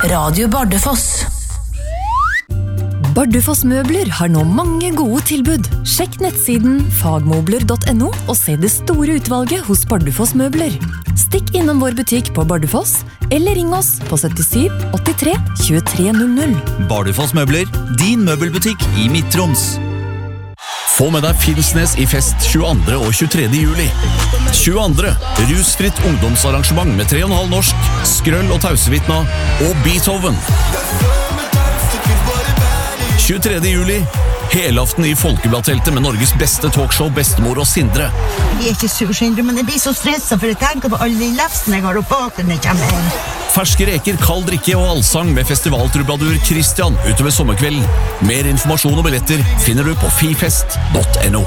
Radio Bardufoss. Bardufoss møbler har nå mange gode tilbud. Sjekk nettsiden fagmobler.no og se det store utvalget hos Bardufoss møbler. Stikk innom vår butikk på Bardufoss, eller ring oss på 77 83 2300. Bardufoss møbler, din møbelbutikk i Midt-Troms. Få med deg Finnsnes i fest 22. og 23. juli. 22. Rusfritt ungdomsarrangement med 3,5 norsk, Skrøll og Tausevitna og Beethoven. 23. juli, helaften i Folkebladteltet med Norges beste talkshow, Bestemor og Sindre. Jeg ikke sur, Sindre, men jeg blir så stresset for jeg tenker på alle de lefsene jeg har oppe bak når jeg kommer inn. Ferske reker, kald drikke og allsang med festivaltrubadur Christian utover sommerkvelden. Mer informasjon og billetter finner du på fifest.no.